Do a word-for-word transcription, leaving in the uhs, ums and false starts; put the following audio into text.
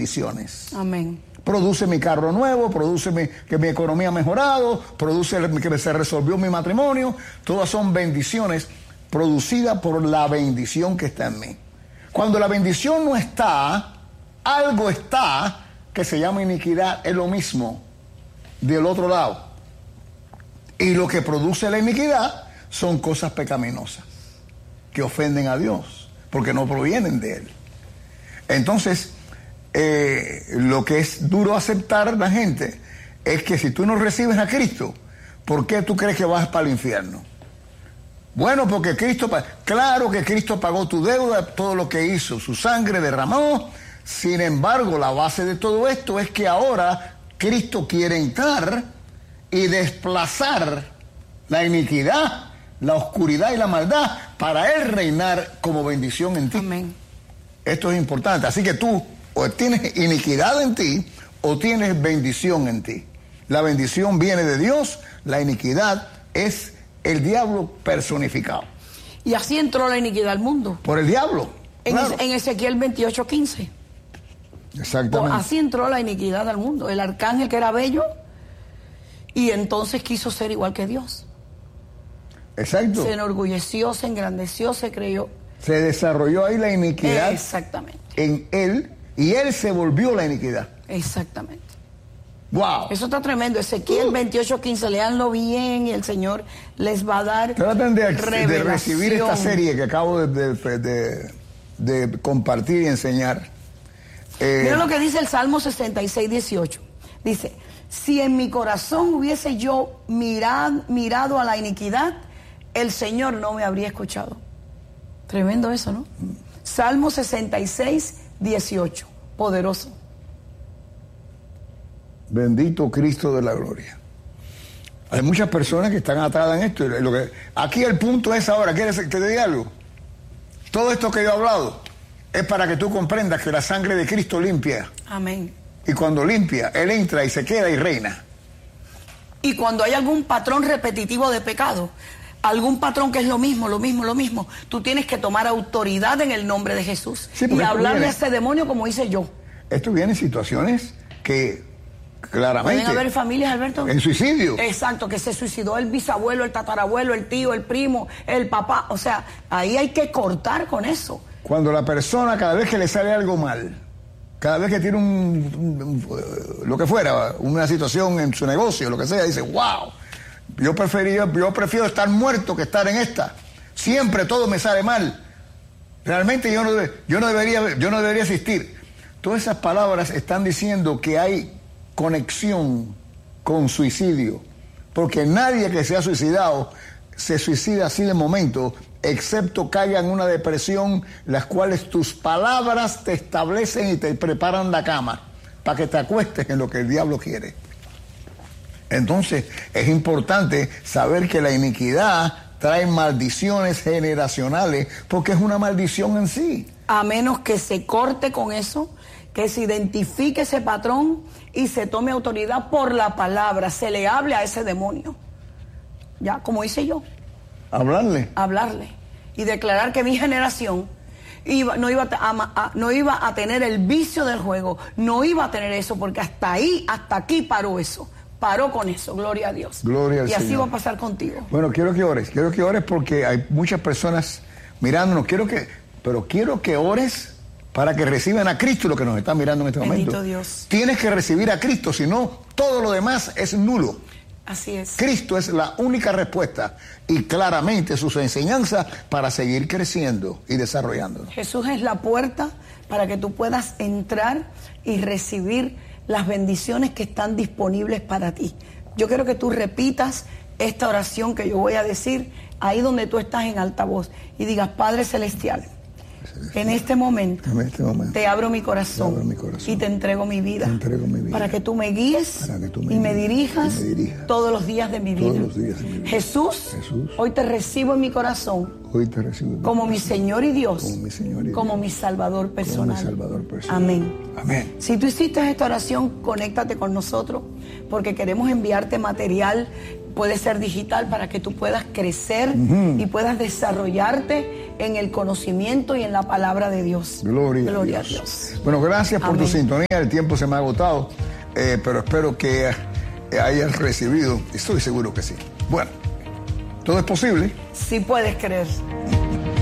bendiciones. Amén. Produce mi carro nuevo, produce mi, que mi economía ha mejorado, produce que se resolvió mi matrimonio. Todas son bendiciones producidas por la bendición que está en mí. Cuando la bendición no está, algo está que se llama iniquidad, es lo mismo del otro lado. Y lo que produce la iniquidad son cosas pecaminosas que ofenden a Dios, porque no provienen de Él. Entonces, eh, lo que es duro aceptar la gente es que si tú no recibes a Cristo, ¿por qué tú crees que vas para el infierno? Bueno, porque Cristo, claro que Cristo pagó tu deuda, todo lo que hizo, su sangre derramó. Sin embargo, la base de todo esto es que ahora Cristo quiere entrar y desplazar la iniquidad, la oscuridad y la maldad para Él reinar como bendición en ti. Amén. Esto es importante. Así que tú o tienes iniquidad en ti o tienes bendición en ti. La bendición viene de Dios, la iniquidad es el diablo personificado. Y así entró la iniquidad al mundo. Por el diablo. En, Claro. en Ezequiel veintiocho quince. Exactamente. Así entró la iniquidad al mundo. El arcángel que era bello y entonces quiso ser igual que Dios. Exacto. Se enorgulleció, se engrandeció, se creyó. Se desarrolló ahí la iniquidad. Exactamente. En él, y él se volvió la iniquidad. Exactamente. ¡Wow! Eso está tremendo. Ezequiel veintiocho quince, léanlo bien y el Señor les va a dar Traten de, de revelación. recibir esta serie que acabo de, de, de, de compartir y enseñar. Eh, Mira lo que dice el Salmo sesenta y seis, dieciocho. Dice, si en mi corazón hubiese yo mirad, mirado a la iniquidad, el Señor no me habría escuchado. Tremendo eso, ¿no? Salmo sesenta y seis, dieciocho. Poderoso. Bendito Cristo de la gloria. Hay muchas personas que están atadas en esto. Y lo que, aquí el punto es ahora, ¿quieres que te diga algo? Todo esto que yo he hablado es para que tú comprendas que la sangre de Cristo limpia. Amén. Y cuando limpia, Él entra y se queda y reina. Y cuando hay algún patrón repetitivo de pecado, algún patrón que es lo mismo, lo mismo, lo mismo, tú tienes que tomar autoridad en el nombre de Jesús Sí, y porque esto hablarle viene- a ese demonio como hice yo. Esto viene en situaciones que claramente... Pueden haber familias, Alberto. En suicidio. Exacto, que se suicidó el bisabuelo, el tatarabuelo, el tío, el primo, el papá. O sea, ahí hay que cortar con eso. Cuando la persona, cada vez que le sale algo mal, cada vez que tiene un, un- un- lo que fuera, una situación en su negocio, lo que sea, dice, wow, yo prefería, yo prefiero estar muerto que estar en esta. Siempre todo me sale mal. Realmente yo no, debe- yo no debería, yo no debería existir. Todas esas palabras están diciendo que hay conexión con suicidio, porque nadie que se ha suicidado se suicida así de momento, excepto caiga en una depresión, las cuales tus palabras te establecen y te preparan la cama para que te acuestes en lo que el diablo quiere. Entonces es importante saber que la iniquidad trae maldiciones generacionales, porque es una maldición en sí. A menos que se corte con eso, que se identifique ese patrón y se tome autoridad por la palabra, se le hable a ese demonio. Ya, como hice yo, Hablarle. hablarle y declarar que mi generación iba, no, iba a, a- no iba a tener el vicio del juego, no iba a tener eso, porque hasta ahí, hasta aquí paró eso. Paró con eso, gloria a Dios. Gloria al y así Señor. va a pasar contigo. Bueno, quiero que ores, quiero que ores porque hay muchas personas mirándonos, quiero que, pero quiero que ores para que reciban a Cristo, lo que nos están mirando en este Bendito momento. Dios. Tienes que recibir a Cristo, si no, todo lo demás es nulo. Así es. Cristo es la única respuesta y claramente sus enseñanzas para seguir creciendo y desarrollándonos. Jesús es la puerta para que tú puedas entrar y recibir las bendiciones que están disponibles para ti. Yo quiero que tú repitas esta oración que yo voy a decir ahí donde tú estás en altavoz y digas, Padre Celestial, en este momento, En este momento te abro mi corazón, te abro mi corazón y te entrego mi vida, te entrego mi vida, para que tú me guíes, para que tú me y, me guíes dirijas y me dirijas todos los días de mi todos vida. los días de mi vida. Jesús, Jesús, hoy te recibo en mi corazón hoy te recibo en mi como mi corazón, Señor y Dios, como mi Señor y como Dios, mi Salvador personal. como mi Salvador personal. Amén. Amén. Si tú hiciste esta oración, conéctate con nosotros porque queremos enviarte material puede ser digital para que tú puedas crecer uh-huh. y puedas desarrollarte en el conocimiento y en la palabra de Dios. Gloria, Gloria a, Dios. a Dios. Bueno, gracias por Amén. Tu sintonía. El tiempo se me ha agotado, eh, pero espero que hayas recibido. Estoy seguro que sí. Bueno, todo es posible. Sí puedes creer.